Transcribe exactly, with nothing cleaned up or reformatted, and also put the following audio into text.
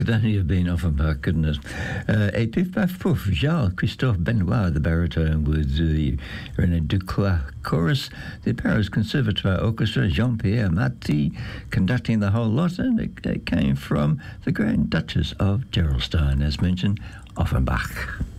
Could only have been Offenbach, couldn't it? Uh, et Pif Paf Pouf, Charles Christophe Benoit, the baritone, with the René Ducla chorus, the Paris Conservatoire Orchestra, Jean-Pierre Maty conducting the whole lot, and it, it came from the Grand Duchess of Gerolstein, as mentioned, Offenbach.